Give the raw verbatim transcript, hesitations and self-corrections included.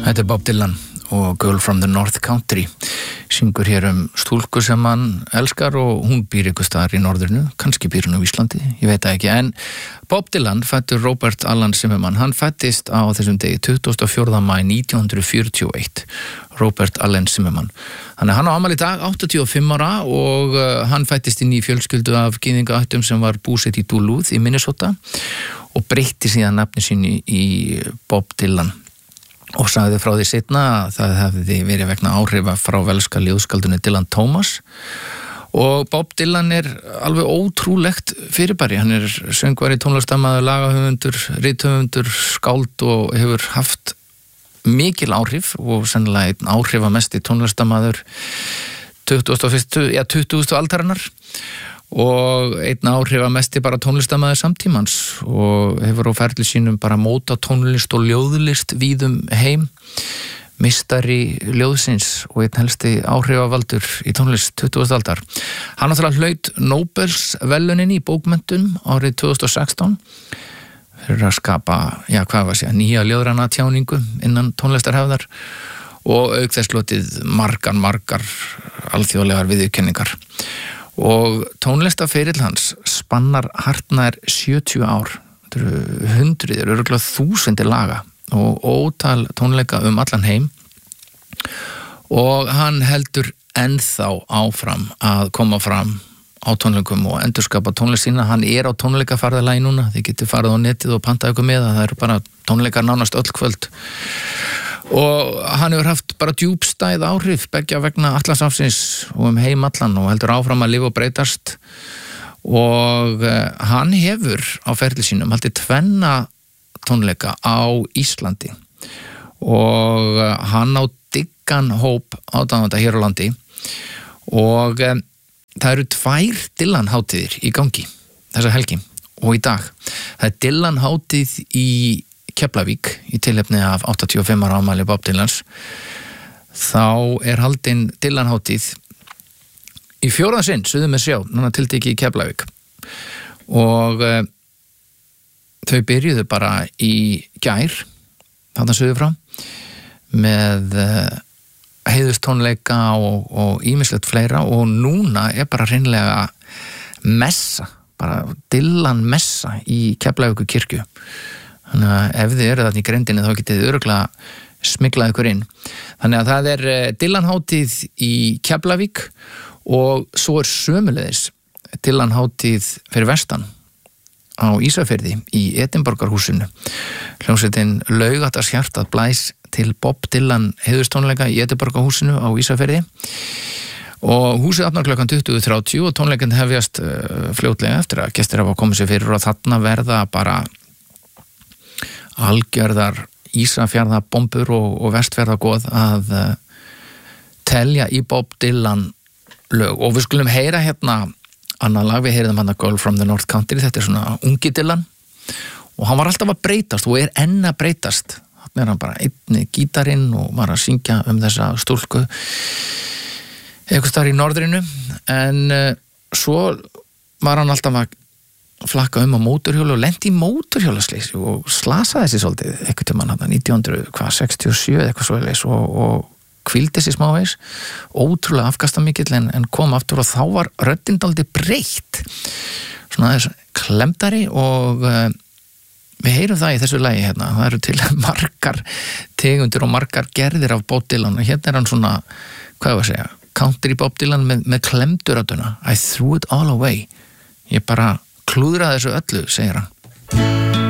Þetta er Bob Dylan og Girl from the North Country syngur hér um stúlku sem hann elskar og hún býr ykkur staðar í norðurnu, kannski býr hún á Íslandi, ég veit það ekki, en Bob Dylan fættur Robert Allen Zimmerman, hann fættist á þessum degi tuttugasta og fjórða maí nítján hundruð fjörutíu og eitt, Robert Allen Zimmerman. Hann er hann á afmæli í dag, áttatíu og fimm ára og uh, hann fættist inn í fjölskyldu af gyðingaættum sem var búsett í Duluth í Minnesota og breytti síðan nafni sínu í Bob Dylan. Og sagði frá því seinna að það hefði verið vegna áhrifa frá velska ljóðskaldunni Dylan Thomas og Bob Dylan er alveg ótrúlegt fyrirbæri, hann er söngvari, tónlistarmaður, lagahöfundur, rithöfundur, skáld og hefur haft mikil áhrif og sennilega einn áhrifamesti tónlistarmaður tuttugasta og fyrstu, ja, tuttugustu aldarinnar og einn áhrifamesti bara tónlistarmaður samtímans og hefur á ferli sínum bara móta tónlist og ljóðlist víðum heim, meistari ljóðsins og einn helsti áhrifavaldur í tónlist tuttugustu aldar. Hann náttúrulega hlaut Nobels verðlaunin í bókmenntun árið tvö þúsund og sextán fyrir að skapa, já hvað var sér, nýja ljóðræna tjáningu innan tónlistarhefðar og auk þess hlotið margar, margar alþjóðlegar viðurkenningar. Og tónlistaferill hans spannar hartnær sjötíu ár, þetta eru hundruðir, örugglega þúsundir laga og ótal tónleika um allan heim og hann heldur ennþá áfram að koma fram á tónleikum og endurskapa tónlist sína. Hann er á tónleikafarðalagi núna, þið getur farið á netið og pantað ykkur með, það eru bara tónleikar nánast öll kvöld og hann hefur haft bara djúpstæð áhrif beggja vegna Atlantshafsins og um heim allan og heldur áfram að lifa og breytast og hann hefur á ferli sínum haldið tvenna tónleika á Íslandi og hann á diggan hóp aðdáenda hér á landi og það eru tvær Dylan hátíðir í gangi þessa helgi og í dag. Það er Dylan hátíð í Keflavík í tilefni af áttatíu og fimm ára afmæli Bob Dylans. Þá er haldin Dylan hátíð í fjórða sinn, suður með sjá, núna tiltekið í Keflavík og uh, þau byrjuðu bara í gær þarna suður frá með uh, heiðustónleika og, og ýmislegt fleira og núna er bara hreinlega messa, bara Dylan messa í Keflavíkur kirkju. Þannig að ef þið eru þarna í grendinni þá getið þið örugglega smiglað ykkur inn. Þannig að það er Dylan hátíð í Keflavík og svo er sömuleiðis Dylan hátíð fyrir vestan á Ísafirði í Edinborgarhúsinu. Hljómsveitin Laugatars hjartað blæs til Bob Dylan heiðustónleika í Edinborgarhúsinu á Ísafirði og húsið opnar klukkan tuttugu þrjátíu og tónleikin hefjast uh, fljótlega eftir að gestir hafa komið sér fyrir og þarna verða bara algjörðar Ísafjarðarbombur og, og vestfjarðargoð að uh, telja í Bob Dylan lög og við skulum heyra hérna annan lag, við heyriðum hann að Girl from the North Country, þetta er svona ungi Dylan og hann var alltaf að breytast og er enn að breytast, hann er hann bara einni gítarinn og var að syngja um þessa stúlku eitthvað staðar í norðrinu en uh, svo var hann alltaf að flakka um á mótorhjólu og lenti í mótorhjólaslys og slasaði sig svolítið eitthvað til mann hann nítján hundruð sextíu og sjö eitthvað svoleiðis og, og hvíldi sig smávegis ótrúlega afkastamikill en, en kom aftur og þá var röddin dálítið breytt svona þess klemdari og uh, við heyrum það í þessu lagi hérna, það eru til margar tegundir og margar gerðir af Bob Dylan og hérna er hann svona, hvað var að segja country Bob Dylan með, með klemdurödduna I threw it all away ég bara klúðraði þessu öllu, segir hann.